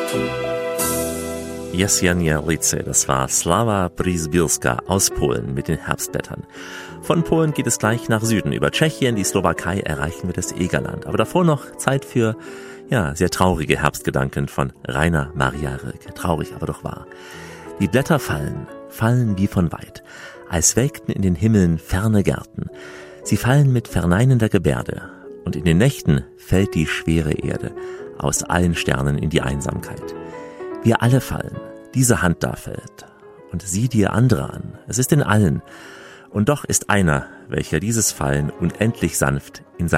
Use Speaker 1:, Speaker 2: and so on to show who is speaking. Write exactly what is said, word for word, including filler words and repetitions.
Speaker 1: Jesienia Lice, das war Slava Przybylska aus Polen mit den Herbstblättern. Von Polen geht es gleich nach Süden. Über Tschechien, die Slowakei erreichen wir das Egerland. Aber davor noch Zeit für, ja, sehr traurige Herbstgedanken von Rainer Maria Rilke. Traurig, aber doch wahr. Die Blätter fallen, fallen wie von weit, als welkten in den Himmeln ferne Gärten. Sie fallen mit verneinender Gebärde, und in den Nächten fällt die schwere Erde aus allen Sternen in die Einsamkeit. Wir alle fallen, diese Hand da fällt, und sieh dir andere an, es ist in allen, und doch ist einer, welcher dieses Fallen unendlich sanft in seine